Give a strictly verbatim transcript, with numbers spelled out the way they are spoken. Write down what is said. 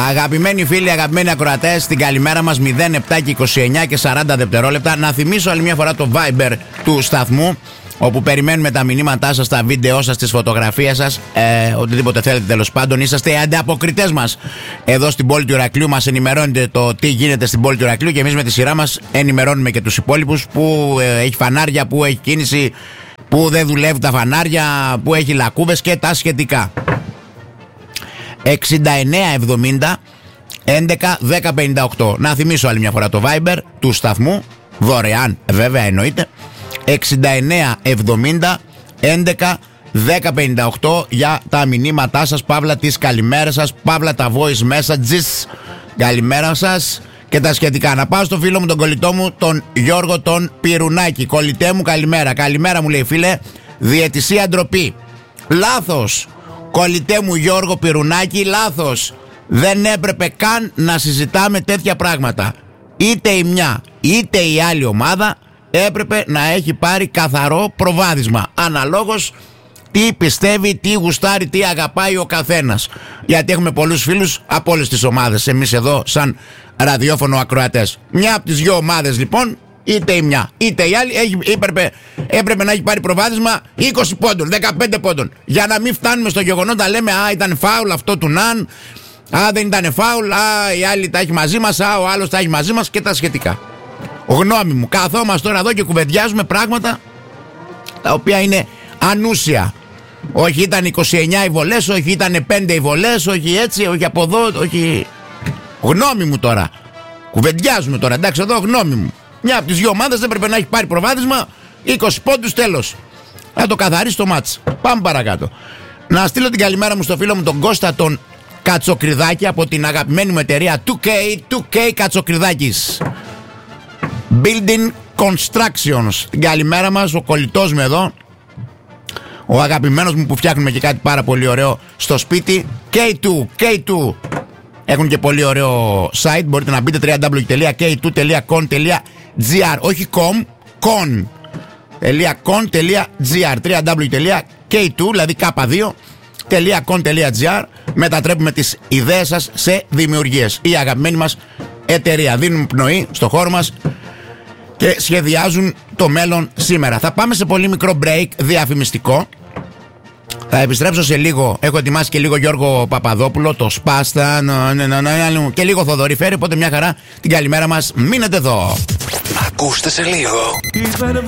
Αγαπημένοι φίλοι, αγαπημένοι ακροατές, την καλημέρα μας. Μηδέν επτά και είκοσι εννιά και σαράντα δευτερόλεπτα. Να θυμίσω άλλη μια φορά το Viber του σταθμού, όπου περιμένουμε τα μηνύματά σας, τα βίντεο σας, τις φωτογραφίες σας, ε, οτιδήποτε θέλετε τέλος πάντων. Είσαστε οι ανταποκριτές μας εδώ στην πόλη του Ηρακλείου. Μας ενημερώνετε το τι γίνεται στην πόλη του Ηρακλείου και εμείς με τη σειρά μας ενημερώνουμε και τους υπόλοιπους, που ε, έχει φανάρια, που έχει κίνηση, που δεν δουλεύουν τα φανάρια, που έχει λακκούβες και τα σχετικά. εξήντα εννέα εβδομήντα έντεκα δέκα πενήντα οκτώ. Να θυμίσω άλλη μια φορά το Viber του σταθμού, δωρεάν βέβαια εννοείται. εξήντα εννέα εβδομήντα έντεκα δέκα πενήντα οκτώ για τα μηνύματά σας, παύλα τις καλημέρες σας, παύλα τα voice messages, καλημέρα σας και τα σχετικά. Να πάω στο φίλο μου, τον κολλητό μου, τον Γιώργο τον Πυρουνάκη. Κολλητέ μου, καλημέρα. Καλημέρα μου λέει φίλε, διαιτησία ντροπή. Λάθος. Κολλητέ μου Γιώργο Πυρουνάκη, λάθος. Δεν έπρεπε καν να συζητάμε τέτοια πράγματα. Είτε η μια είτε η άλλη ομάδα έπρεπε να έχει πάρει καθαρό προβάδισμα, αναλόγως τι πιστεύει, τι γουστάρει, τι αγαπάει ο καθένας. Γιατί έχουμε πολλούς φίλους από όλες τις ομάδες εμείς εδώ σαν ραδιόφωνο ακροατές. Μια από τις δυο ομάδες λοιπόν, είτε η μια είτε η άλλη, έχει, έπρεπε, έπρεπε να έχει πάρει προβάδισμα είκοσι πόντων, δεκαπέντε πόντων, για να μην φτάνουμε στο γεγονό να λέμε α, ήταν φάουλ αυτό του Ναν, α, δεν ήταν φάουλ, α, η άλλη τα έχει μαζί μας, α, ο άλλος τα έχει μαζί μας και τα σχετικά. Γνώμη μου, καθόμαστε τώρα εδώ και κουβεντιάζουμε πράγματα τα οποία είναι ανούσια. Όχι ήταν είκοσι εννιά οι βολές, όχι ήταν πέντε οι βολές, όχι έτσι, όχι από εδώ, όχι. Γνώμη μου τώρα. Κουβεντιάζουμε τώρα, εντάξει, εδώ γνώμη μου. Μια από τις δύο ομάδες δεν πρέπει να έχει πάρει προβάδισμα, είκοσι πόντους, τέλος. Να το καθαρίσει το μάτς. Πάμε παρακάτω. Να στείλω την καλημέρα μου στο φίλο μου τον Κώστα τον Κατσοκριδάκη από την αγαπημένη μου εταιρεία two K, two K Κατσοκριδάκης Building Constructions. Την καλημέρα μας, ο κολλητός μου εδώ, ο αγαπημένος μου που φτιάχνουμε και κάτι πάρα πολύ ωραίο στο σπίτι. κέι τού, κέι τού έχουν και πολύ ωραίο site, μπορείτε να μπείτε double-u double-u double-u τελεία κέι τού τελεία κον τελεία τζι άρ, όχι com, con τελεία κον τελεία τζι άρ, double-u double-u double-u τελεία κέι τού, δηλαδή κέι δύο τελεία κον τελεία τζι άρ. Μετατρέπουμε τις ιδέες σας σε δημιουργίες. Η αγαπημένη μας εταιρεία, δίνουν πνοή στο χώρο μας και σχεδιάζουν το μέλλον σήμερα. Θα πάμε σε πολύ μικρό break διαφημιστικό. Θα επιστρέψω σε λίγο. Έχω ετοιμάσει και λίγο Γιώργο Παπαδόπουλο, το Σπάστα και λίγο Θοδωρή Φέρη. Οπότε μια χαρά, την καλημέρα μας. Μείνετε εδώ. Ακούστε σε λίγο.